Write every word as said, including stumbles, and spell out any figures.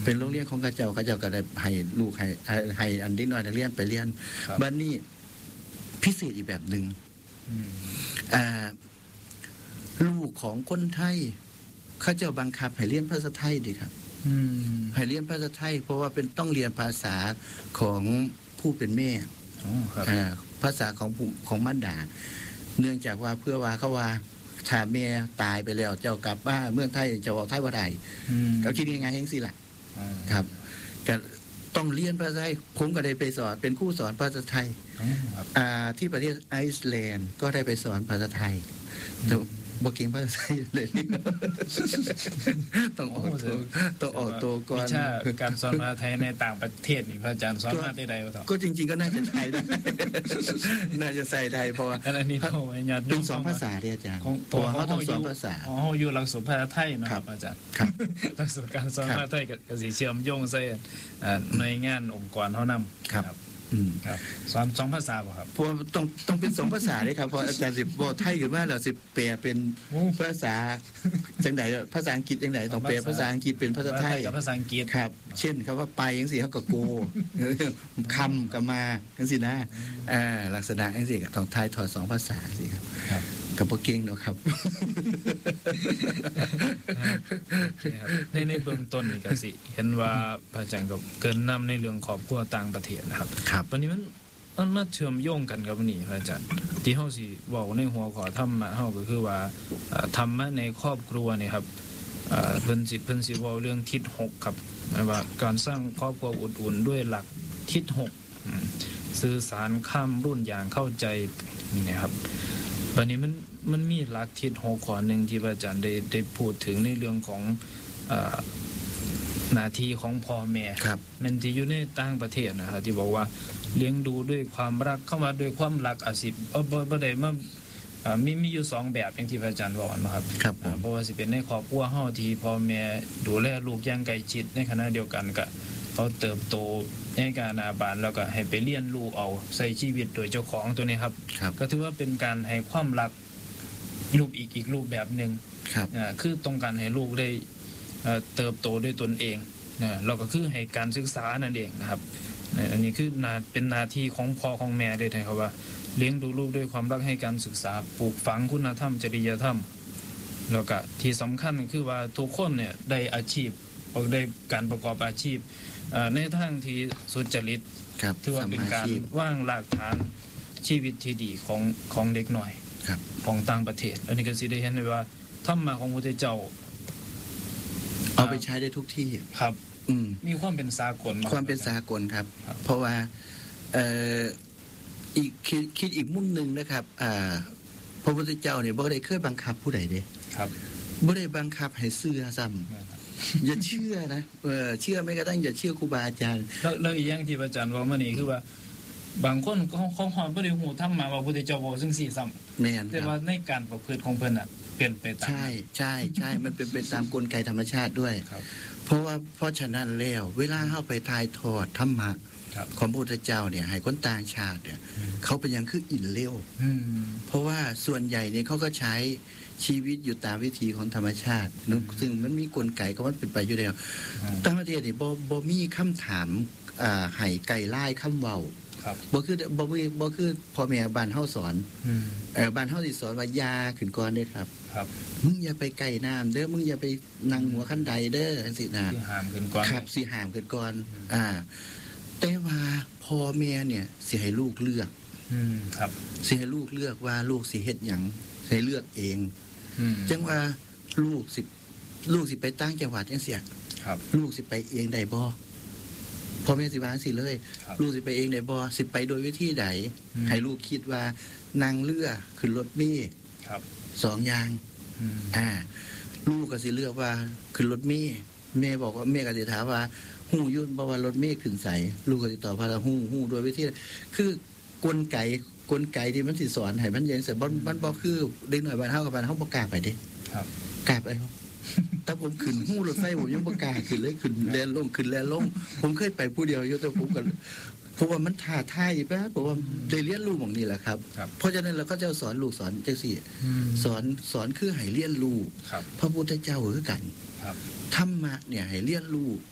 เป็นโรงเรียนของข้าเจ้าข้าเจ้าก็ได้ให้ลูกให้ให้อันเด็กน้อยนักเรียนไปเรียนบัดนี้พิเศษอีกแบบนึงอ่าลูกของคนไทยข้าเจ้าบังคับให้เรียนภาษาไทยดิครับให้เรียนภาษาไทยเพราะว่าเป็นต้องเรียนภาษาของผู้เป็นแม่ภาษาของของมารดาเนื่องจากว่าเพื่อว่าเขาว่าถ้าแม่ตายไปแล้วเจ้ากลับบ้านเมืองไทยจะบอกไทยว่าใดเขาคิดยังไงเองสิล่ะครับก็ต้องเรียนภาษาไทยผมก็ได้ไปสอนเป็นครูสอนภาษาไทยที่ประเทศไอซ์แลนด์ก็ได้ไปสอนภาษาไทยแต่บอกเก่งภาษาไทยเลยต้องออกตัวต้องออกตัวก่อนวิชาการสอนภาษาไทยในต่างประเทศนี่พระอาจารย์สอนมาได้ใดบ่ครับก็จริงๆก็น่าจะใช้ได้น่าจะใส่ได้เพราะว่าอันนี้โตญาติเป็นสองภาษาเด้อาจารย์เพราะเขาต้องสอนภาษาอ๋อเฮาอยู่หลักสูตรภาษาไทยนะครับอาจารย์ครับหลักสูตรการสอนภาษาไทยก็สิเชื่อมโยงใส่หน่วยงานองค์กรเฮานำครับอืมครับสอนสองภาษาบ่ครับเพราะต้องต้องเป็นสองภาษาเด้ครับเพราะอาจารย์สิบ่ไทยขึ้นมาแล้วสิแปลเป็นภาษาจังได๋ภาษาอังกฤษจังได๋ต้องแปลภาษาอังกฤษเป็นภาษาไทยกับภาษาอังกฤษครับเช่นคำว่าไปจังซี่เฮาก็โกคำก็มาจังซี่นะอ่าลักษณะจังซี่ก็ต้องถ่ายทอดสองภาษาสิครับครับก็บ่เก่งเนาะครับในในเบื้องต้นนี่ก็สิเห็นว่าพระอาจารย์ก็เกินนำในเรื่องครอบครัวต่างประเทศนะครับครับวันนี้มันมันมาเชื่อมโยงกันกับนี่พระอาจารย์ที่เฮาสิเว้าในหัวข้อธรรมะเฮาก็คือว่าธรรมะในครอบครัวนี่ครับเอ่อเพิ่นสิเพิ่นสิเว้าเรื่องทิศหกครับหมายว่าการสร้างครอบครัวอบอุ่นด้วยหลักทิศหกสื่อสารข้ามรุ่นอย่างเข้าใจนี่นะครับวันนี้มันมันมีหลักทิศหกข้อนึงที่พระอาจารย์ได้ได้พูดถึงในเรื่องของเอ่อหน้าที่ของพ่อแม่มันที่อยู่ในต่างประเทศนะครับที่บอกว่าเลี้ยงดูด้วยความรักเข้ามาด้วยความรักอาศิบเออบ่ได้มาอ่ามีมีอยู่สองแบบอย่างที่พระอาจารย์บอกนะครับครับเพราะว่าสิเป็นในครอบครัวเฮาที่พ่อแม่ดูแลลูกอย่างใกล้ชิดในขณะเดียวกันก็เขาเติบโตในการอาบานแล้วก็ให้ไปเรียนรู้เอาใช้ชีวิตโดยเจ้าของตัวนี้ครับก็ถือว่าเป็นการให้ความรักรูปอีกอีกรูปแบบนึงครับอ่าคือต้องการให้ลูกได้เอ่อเติบโตด้วยตนเองนะแล้วก็คือให้การศึกษานั่นเองนะครับอันนี้คือนาเป็นหน้าที่ของพ่อของแม่ด้วยนะครับว่าเลี้ยงดูลูกด้วยความรักให้การศึกษาปลูกฝังคุณธรรมจริยธรรมแล้วก็ที่สำคัญคือว่าทุกคนเนี่ยได้อาชีพได้การประกอบอาชีพในทางที่สุจริตถือว่าเป็นการวางรากฐานชีวิตที่ดีของของเด็กหน่อยของต่างประเทศอันนี้ก็สิได้เห็นได้ว่าธรรมะของพระพุทธเจ้าเอาไปใช้ได้ทุกที่ครับอืมมีความเป็นสากลความเป็นสากลครับเพราะว่าเอ่ออีกคิดคิดอีกมุมนึงนะครับอ่าพระพุทธเจ้าเนี่ยบ่ได้เคยบังคับผู้ใดเด้ครับบ่ได้บังคับให้เชื่อซ้ำอย่าเชื่อนะเออเชื่อไม่กระทั่งอย่าเชื่อครูบาอาจารย์แล้วแล้วอีกอย่างที่อาจารย์ว่ามานี่คือว่าบางคนเขาเขาฮอดบ่ได้ฮู้ธรรมะว่าพระพุทธเจ้าเว้าจังซี่ซ้ำแม่นแต่ว่าในการประพฤติของเพิ่นน่ะเปลี่ยนไปตามใช่ใช่ใช่มันเป็นไปตามกลไกธรรมชาติด้วยครับเพราะว่าเพราะฉะนั้นแล้วเวลาเฮาไปถ่ายทอดธรรมะของพระพุทธเจ้าเนี่ยให้คนต่างชาติเนี่ยเขาเป็นอย่างคืออินเร็วเพราะว่าส่วนใหญ่เนี่ยเขาก็ใช้ชีวิตอยู่ตามวิถีของธรรมชาติซึ่งมันมีกลไกก็มันเป็นไปอยู่แล้วต่างประเทศนี่บ่บ่มีคำถามอ่าให้ไก่ไล่คำเว้าบ่คือบ่มีบ่คือพ่อแม่บ้านเฮาสอนเอ่อบ้านเฮาสิสอนว่ายาขึ้นก่อนเด้ครับครับมึงอย่าไปใกล้น้ำเด้อมึงอย่าไปนั่งหัวคันไดเด้อจังซี่นะสิห้ามขึ้นก่อนครับสิห้ามขึ้นก่อนอ่าแต่ว่าพ่อแม่เนี่ยสิให้ลูกเลือกอืมครับสิให้ลูกเลือกว่าลูกสิเฮ็ดหยังให้เลือกเองอืมจังว่าลูกสิลูกสิไปต่างจังหวัดจังซี่ครับลูกสิไปเองได้บ่พ่อแม่สิว่าสิเลยลูกสิไปเองได้บ่สิไปโดยวิธีใดให้ลูกคิดว่านั่งเรือขึ้นรถเมล์ครับสองอย่างอืมอ่าลูกก็สิเลือกว่าขึ้นรถเมล์แม่บอกว่าแม่ก็สิถามว่าฮู้อยู่บ่ว่ารถเมล์ขึ้นไสลูกก็สิตอบว่าฮู้ฮู้โดยวิธีคือกลไกกลไกที่มันสิสอนให้มันอย่างซั่นบ่มันบ่คือเด็กน้อยบ้านเฮากับบ้านเฮาบ่กล้าไปเด้ครับกล้าไปถ้าผมขึ้นฮู้รถไฟผมยังบ่กล้าขึ้นเลยขึ้นแล่นลงขึ้นแล่นลงผมเคยไปผู้เดียวอยู่แต่ผมก็เพราะว่ามันท้าทายอีกแล้วเพราะว่าได้เรียนรู้หม่องนี้แหละครับเพราะฉะนั้นเราก็จะสอนลูกสอนจังซี่สอนสอนคือให้เรียนรู้พระพุทธเจ้าคือกันธรรมะเนี่ยให้เรียนรู้